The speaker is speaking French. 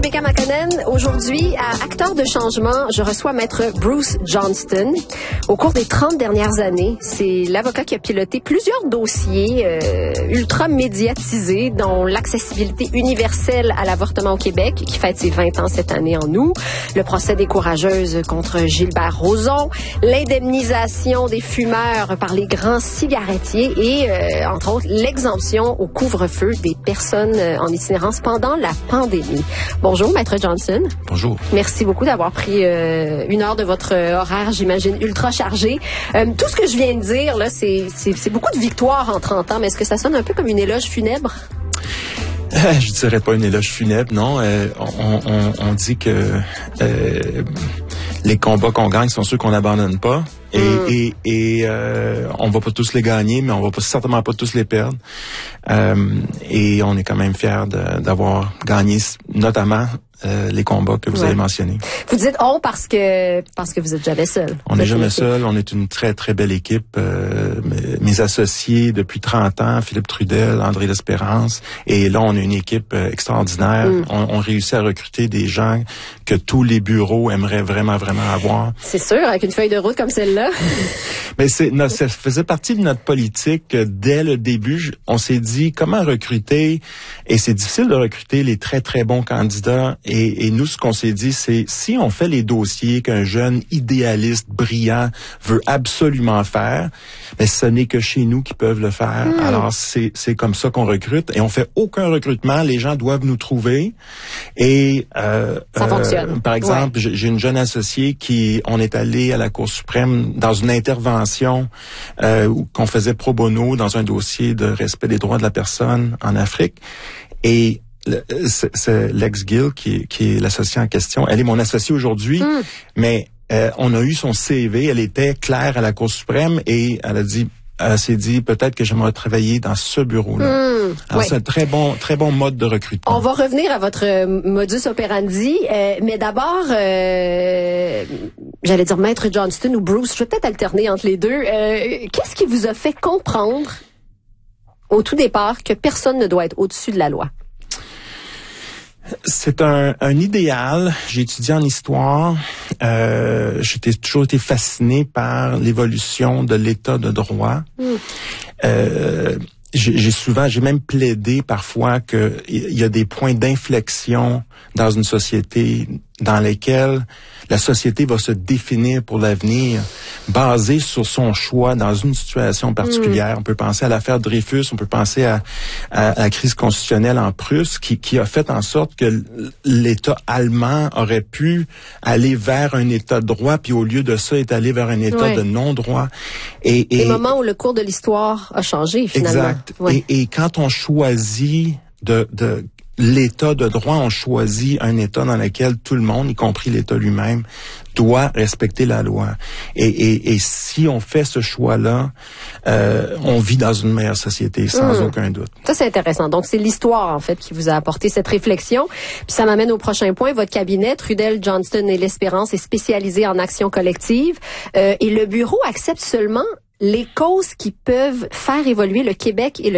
Rebecca McConnell. Aujourd'hui, à Acteurs de changement, je reçois Maître Bruce Johnston. Au cours des 30 dernières années, c'est l'avocat qui a piloté plusieurs dossiers ultra médiatisés, dont l'accessibilité universelle à l'avortement au Québec, qui fête ses 20 ans cette année en août, le procès des courageuses contre Gilbert Rozon, l'indemnisation des fumeurs par les grands cigarettiers et, entre autres, l'exemption au couvre-feu des personnes en itinérance pendant la pandémie. Bonjour, Maître Johnson. Bonjour. Merci beaucoup d'avoir pris une heure de votre horaire, j'imagine, ultra chargé. Tout ce que je viens de dire, là, c'est beaucoup de victoires en 30 ans, mais est-ce que ça sonne un peu comme une éloge funèbre? Je dirais pas une éloge funèbre, non. On dit que les combats qu'on gagne sont ceux qu'on n'abandonne pas. Et on va pas tous les gagner, mais on va certainement pas tous les perdre. Et on est quand même fiers d'avoir gagné, notamment les combats que vous avez mentionnés. Vous dites on parce que vous êtes jamais seul. On n'est jamais seul. On est une très très belle équipe. Mes associés depuis 30 ans, Philippe Trudel, André L'Espérance, et là on a une équipe extraordinaire. On réussit à recruter des gens que tous les bureaux aimeraient vraiment avoir. C'est sûr, avec une feuille de route comme celle-là. Mais ça faisait partie de notre politique. Dès le début, on s'est dit comment recruter, et c'est difficile de recruter les très très bons candidats. Et nous, ce qu'on s'est dit, c'est si on fait les dossiers qu'un jeune idéaliste brillant veut absolument faire, mais ce n'est que chez nous qu'ils peuvent le faire. Alors c'est comme ça qu'on recrute, et on fait aucun recrutement. Les gens doivent nous trouver. Et ça fonctionne. Par exemple, j'ai une jeune associée on est allé à la Cour suprême dans une intervention qu'on faisait pro bono dans un dossier de respect des droits de la personne en Afrique, et c'est Lex Gill qui est l'associée en question. Elle est mon associée aujourd'hui, mais on a eu son CV. Elle était claire à la Cour suprême et elle s'est dit peut-être que j'aimerais travailler dans ce bureau-là. Alors c'est un très bon mode de recrutement. On va revenir à votre modus operandi, mais d'abord, j'allais dire Maître Johnston ou Bruce, je vais peut-être alterner entre les deux. Qu'est-ce qui vous a fait comprendre au tout départ que personne ne doit être au-dessus de la loi? C'est un idéal. J'ai étudié en histoire. J'ai toujours été fasciné par l'évolution de l'état de droit. J'ai même plaidé parfois que il y a des points d'inflexion dans une société dans lesquels la société va se définir pour l'avenir basée sur son choix dans une situation particulière. On peut penser à l'affaire Dreyfus, on peut penser à la crise constitutionnelle en Prusse qui a fait en sorte que l'État allemand aurait pu aller vers un État de droit, puis au lieu de ça, est allé vers un État de non-droit. Et moments où le cours de l'histoire a changé, finalement. Exact. Et quand on choisit de l'État de droit, on choisit un État dans lequel tout le monde, y compris l'État lui-même, doit respecter la loi. Et si on fait ce choix-là, on vit dans une meilleure société, sans aucun doute. Ça, c'est intéressant. Donc, c'est l'histoire, en fait, qui vous a apporté cette réflexion. Puis ça m'amène au prochain point. Votre cabinet, Trudel, Johnston et L'Espérance, est spécialisé en action collective. Et le bureau accepte seulement les causes qui peuvent faire évoluer le Québec et le